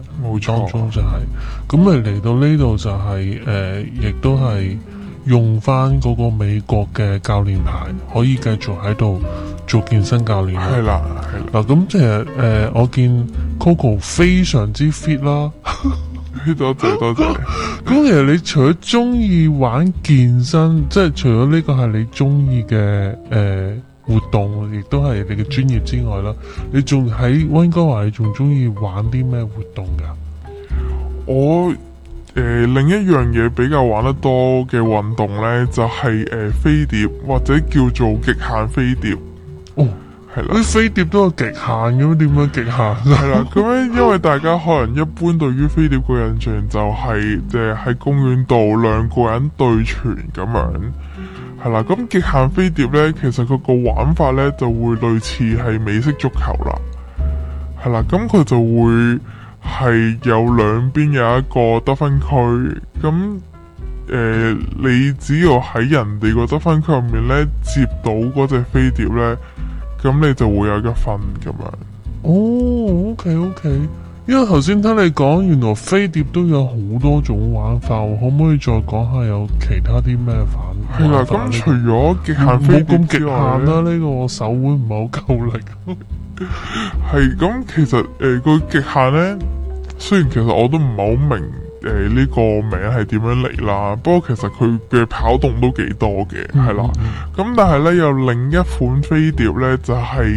冇錯當中就係咁咪嚟到呢度就係亦都係用翻嗰個美國嘅教練牌，可以繼續喺度做健身教練。 係啦。 嗱，咁其實我見 Coco 非常之 fit 啦。 多謝。 咁其實你除咗中意玩健身，即係除咗呢個係你中意嘅活動，亦都係你嘅專業之外啦，你仲喺溫哥華，你仲中意玩啲咩活動噶？ 我另一樣嘢比較玩得多嘅運動呢，就係飛碟或者叫做極限飛碟。 哦， 係啦， 啲飛碟都有極限咁，點樣極限？ 係啦，咁樣因為大家可能一般對於飛碟個印象就係喺公園度兩個人對拳咁樣，係啦。咁極限飛碟呢，其實佢個玩法呢就會類似係美式足球啦，係啦。咁佢就會係有兩邊有一個得分區，咁你只要喺人哋個得分區入面呢接到嗰隻飛碟呢，咁你就會有一分咁樣。 哦，OK，因為頭先聽你講，原來飛碟都有好多種玩法，可唔可以再講下有其他啲咩玩法？ 係啦，咁除咗極限飛碟之外啦，呢個我手腕唔係好夠力。 係咁，其實個極限呢，雖然其實我都唔係好明呢個名係點樣嚟啦，不過其實佢嘅跑動都幾多嘅，係啦。咁但係呢，有另一款飛碟呢，就係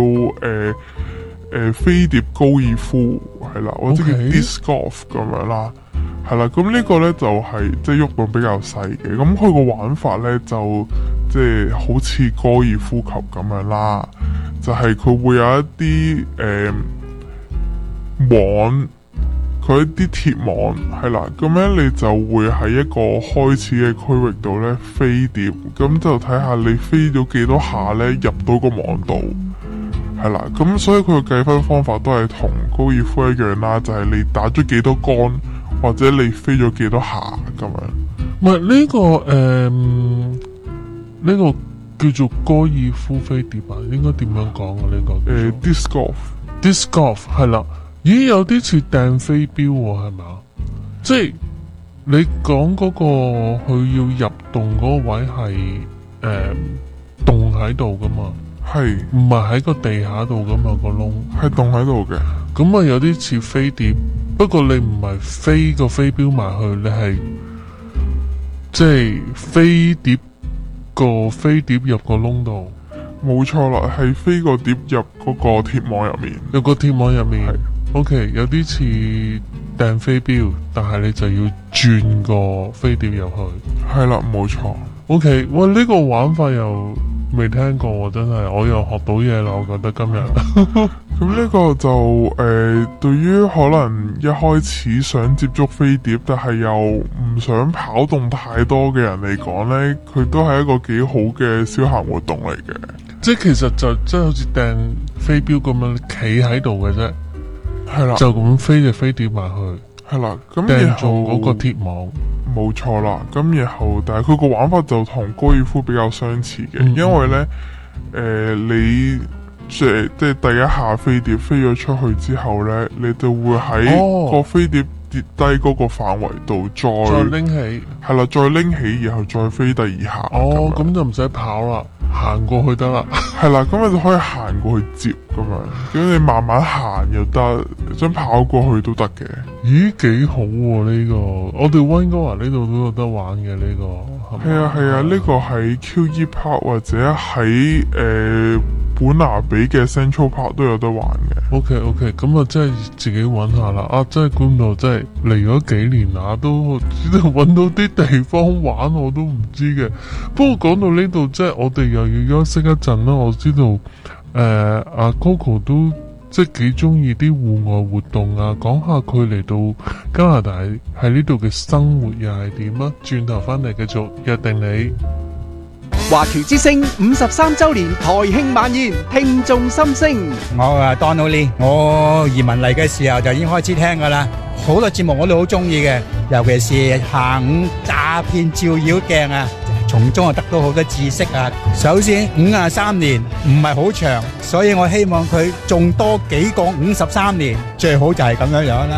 叫飛碟高爾夫，係啦，或者叫 disc golf 咁樣啦，係啦。咁呢個呢，就係即係喐動比較細嘅，咁佢個玩法呢，就即係好似高爾夫球咁樣啦，就係佢會有一啲網。佢一啲鐵網係啦，咁樣你就會喺一個開始嘅區域度咧飛碟，咁就睇下你飛咗幾多下咧入到個網度，係啦，咁所以佢嘅計分方法都係同高爾夫一樣啦，就係你打咗幾多桿或者你飛咗幾多下咁樣。 唔係呢個叫做高爾夫飛碟啊？應該點樣講啊？呢個 disc golf 係啦。咦，有啲似掟飛鏢喎，係咪？即係你講嗰個佢要入洞嗰個位係洞喺度噶嘛？ 係唔係喺個地下度噶嘛？個窿係洞喺度嘅。 咁啊有啲似飛碟，不過你唔係飛個飛鏢埋去，你係即係飛碟個飛碟入個窿度。 冇錯啦，係飛個碟入嗰個鐵網入面。 有個鐵網入面。OK， 有啲似掟飛鏢，但係你就要轉個飛碟入去。 係啦，冇錯。 OK， 喂，呢個玩法又未聽過喎，真係，我又學到嘢啦，我覺得今日。 咁呢個就對於可能一開始想接觸飛碟，但係又唔想跑動太多嘅人嚟講呢，佢都係一個幾好嘅消閒活動嚟嘅。 即係其實就真係好似掟飛鏢咁樣，企喺度嘅啫。 係啦， 就咁飛隻飛碟埋去， 係啦，咁掟做嗰個鐵網， 冇錯啦。咁然後，但係佢個玩法就同高爾夫比較相似嘅，因為呢，你即係第一下飛碟飛咗出去之後呢，你就會喺個飛碟跌低嗰個範圍度再拎起， 係啦，再拎起，然後再飛第二下。 哦，咁就唔使跑啦。行過去得啦， 係啦，咁你就可以行過去接咁樣，咁你慢慢行又得，想跑過去都得嘅。 咦，幾好喎呢個！我哋溫哥華呢度都有得玩嘅呢個。 係啊，呢個喺 QE Park 或者喺本拿比嘅 Central Park 都有得玩嘅。 OK， 咁啊，真係自己揾下啦。啊，真係估唔到，真係嚟咗幾年啦，都揾到啲地方玩，我都唔知嘅。不過講到呢度，即係我哋又要休息一陣啦。我知道阿 Coco 都即係幾中意啲戶外活動啊。講下佢嚟到加拿大喺呢度嘅生活又係點啊？轉頭翻嚟繼續約定你。 華僑之聲53周年台慶晚宴，聽眾心聲。 我Donald Lee， 我移民嚟嘅時候就已經開始聽噶啦，好多節目我都好中意嘅，尤其是下午詐騙照妖鏡啊，從中得到好多知識啊。首先53年唔係好長，所以我希望佢仲多幾個53年，最好就係咁樣樣啦。